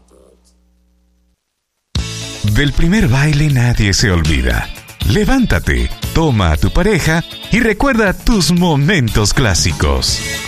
Del primer baile nadie se olvida. Levántate, toma a tu pareja y recuerda tus momentos clásicos.